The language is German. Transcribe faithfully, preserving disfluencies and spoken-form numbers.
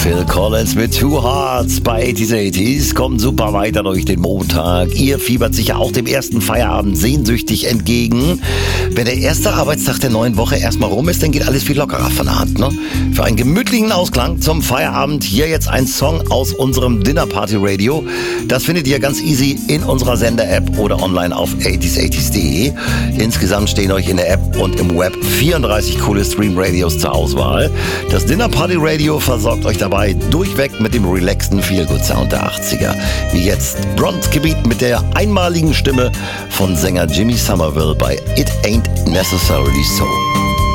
Phil Collins mit Two Hearts bei achtzig achtzig kommt super weiter durch den Montag. Ihr fiebert sicher auch dem ersten Feierabend sehnsüchtig entgegen. Wenn der erste Arbeitstag der neuen Woche erstmal rum ist, dann geht alles viel lockerer von der Hand, ne? Für einen gemütlichen Ausklang zum Feierabend hier jetzt ein Song aus unserem Dinner Party Radio. Das findet ihr ganz easy in unserer Sender-App oder online auf achtzig achtzig punkt de. Insgesamt stehen euch in der App und im Web vierunddreißig coole Stream-Radios zur Auswahl. Das Dinner Party Radio versorgt euch dabei durchweg mit dem relaxten Feel-Good-Sound der achtziger. Wie jetzt Bronzegebiet mit der einmaligen Stimme von Sänger Jimmy Somerville bei It Ain't Necessarily So.